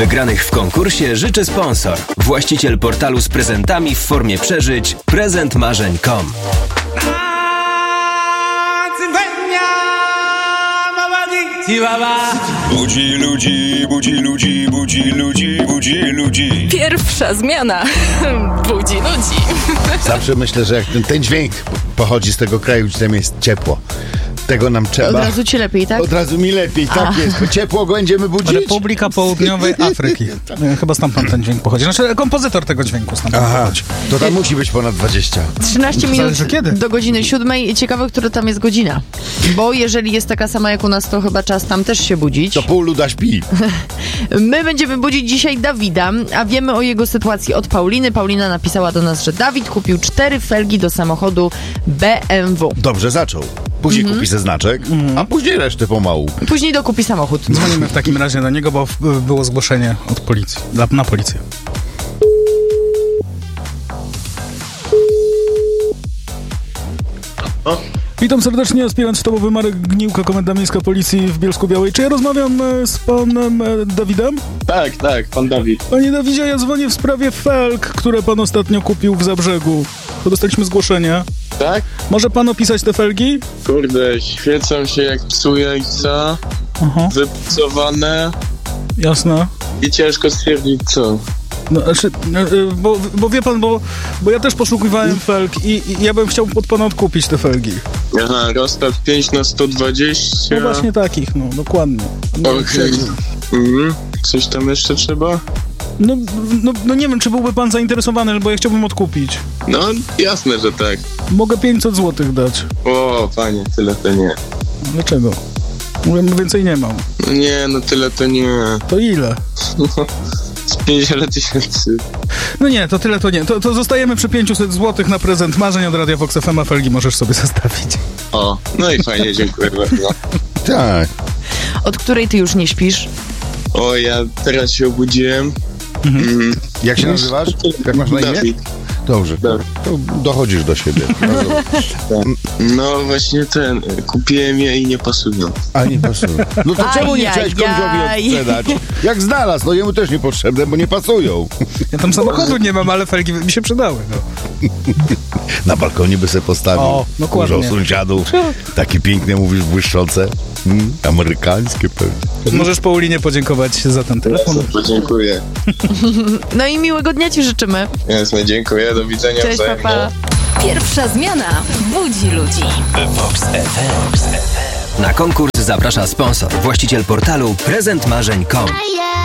Wygranych w konkursie życzy sponsor. Właściciel portalu z prezentami w formie przeżyć prezentmarzeń.com. Budzi ludzi, budzi ludzi, budzi ludzi, budzi ludzi. Pierwsza zmiana budzi ludzi. Zawsze myślę, że jak ten dźwięk pochodzi z tego kraju, gdzie tam jest ciepło. Tego nam trzeba. Od razu ci lepiej, tak? Od razu mi lepiej, tak jest. Bo ciepło będziemy budzić. Republika Południowej Afryki. Chyba stamtąd ten dźwięk pochodzi. Znaczy kompozytor tego dźwięku stamtąd pochodzi. To tam musi być ponad 20. 13 minut Zależy kiedy. do godziny 7. Ciekawe, która tam jest godzina. Bo jeżeli jest taka sama jak u nas, to chyba czas tam też się budzić. To pół luda śpi. My będziemy budzić dzisiaj Dawida, a wiemy o jego sytuacji od Pauliny. Paulina napisała do nas, że Dawid kupił 4 felgi do samochodu BMW. Dobrze zaczął. Później kupi se znaczek, a później resztę pomału. Później dokupi samochód. Dzwonimy w takim razie do niego, bo było zgłoszenie od policji. Na policję. Witam serdecznie, aspirant sztabowy Marek Gniłka, Komenda Miejska Policji w Bielsku-Białej. Czy ja rozmawiam z panem Dawidem? Tak, pan Dawid. Panie Dawidzie, ja dzwonię w sprawie felg, które pan ostatnio kupił w Zabrzegu. To dostaliśmy zgłoszenie. Tak? Może pan opisać te felgi? Kurde, świecą się jak psu jajca, wypucowane Jasne. i ciężko stwierdzić co. No, znaczy, bo wie pan, bo ja też poszukiwałem felg i ja bym chciał od pana odkupić te felgi. Aha, rozstaw 5x120. No właśnie takich, no, dokładnie. Okej. Coś tam jeszcze trzeba? No nie wiem, czy byłby pan zainteresowany, bo ja chciałbym odkupić. No, jasne, że tak. Mogę 500 zł dać. O, panie, tyle to nie. Dlaczego? Mówię, więcej nie mam. No nie, no tyle to nie. To ile? Z 50 tysięcy. No nie, to tyle to nie. To zostajemy przy 500 zł na prezent marzeń od Radia Vox FM, a felgi możesz sobie zostawić. O, no i fajnie, dziękuję bardzo. Tak. Od której ty już nie śpisz? O, ja teraz się obudziłem. Jak się nazywasz? Jak masz na imię? Dawid. Dobrze. To dochodzisz do siebie. No właśnie kupiłem je i nie pasują. A nie pasuje. No to czemu nie chciałeś Kądziowi odsprzedać? Jak znalazł, no jemu też niepotrzebne, bo nie pasują. Ja tam samochodu nie mam, ale felgi mi się przydały, no. Na balkonie by se postawił. O, dokładnie. Użył sąsiadów. Takie piękne, mówisz, błyszczące. Amerykańskie pewnie. Możesz Paulinie podziękować za ten telefon. Dziękuję. No i miłego dnia ci życzymy. Jasne, dziękuję, do widzenia. Cześć, wzajemnie. papa. Pierwsza zmiana budzi ludzi. Vox FM. Na konkurs zaprasza sponsor. Właściciel portalu prezentmarzeń.com.